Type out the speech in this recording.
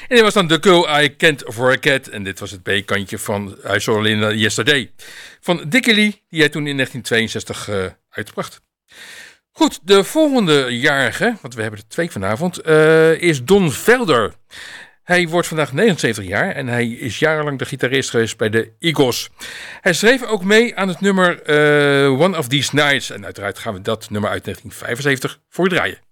En dit was dan The Girl I Can't Forget. En dit was het B-kantje van I Saw Linda Yesterday. Van Dickie Lee, die hij toen in 1962 uitbracht. Goed, de volgende jarige, want we hebben er 2 vanavond, is Don Felder. Hij wordt vandaag 79 jaar en hij is jarenlang de gitarist geweest bij de Eagles. Hij schreef ook mee aan het nummer One of These Nights. En uiteraard gaan we dat nummer uit 1975 voor je draaien.